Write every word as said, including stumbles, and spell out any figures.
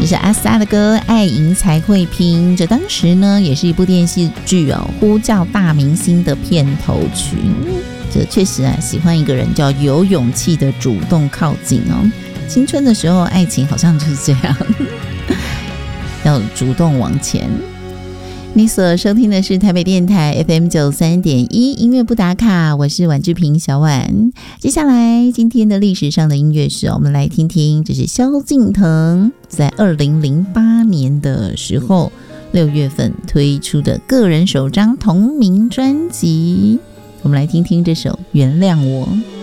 这是阿 sa 的歌《爱赢才会拼》，这当时呢也是一部电视剧哦，呼叫大明星的片头曲。这确实啊，喜欢一个人就要有勇气的主动靠近哦。青春的时候，爱情好像就是这样，要主动往前。你所收听的是台北电台 F M 九十三点一 音乐不打卡，我是婉志平小婉。接下来今天的历史上的音乐史，我们来听听，这是萧敬腾在二零零八年的时候六月份推出的个人首张同名专辑，我们来听听这首《原谅我》。